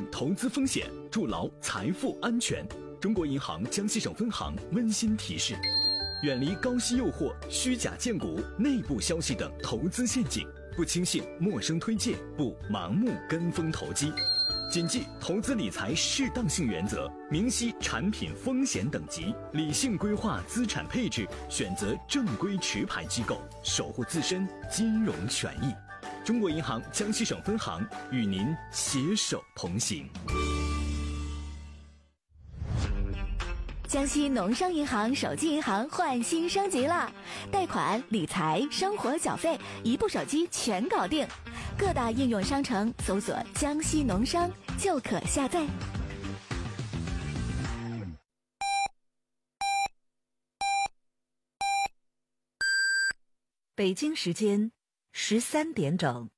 投资风险，筑牢财富安全。中国银行江西省分行温馨提示：远离高息诱惑、虚假荐股、内部消息等投资陷阱，不轻信陌生推荐，不盲目跟风投机。谨记投资理财适当性原则，明晰产品风险等级，理性规划资产配置，选择正规持牌机构，守护自身金融权益。中国银行江西省分行与您携手同行。 江西农商银行手机银行换新升级了，贷款、理财、生活缴费，一部手机全搞定。各大应用商城搜索“江西农商”就可下载。 北京时间13点整。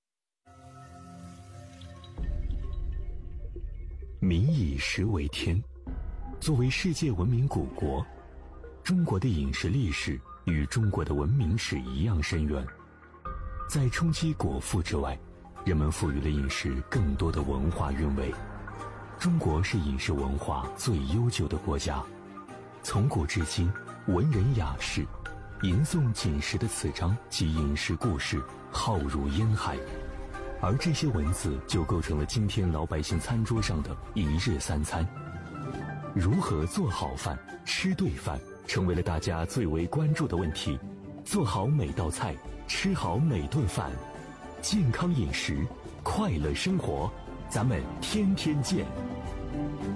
民以食为天。作为世界文明古国，中国的饮食历史与中国的文明史一样深远。在冲击果腹之外，人们赋予了饮食更多的文化韵味。中国是饮食文化最悠久的国家，从古至今，文人雅士吟诵锦食的词章及饮食故事浩如烟海，而这些文字就构成了今天老百姓餐桌上的一日三餐。如何做好饭、吃对饭，成为了大家最为关注的问题。做好每道菜，吃好每顿饭，健康饮食，快乐生活，咱们天天见。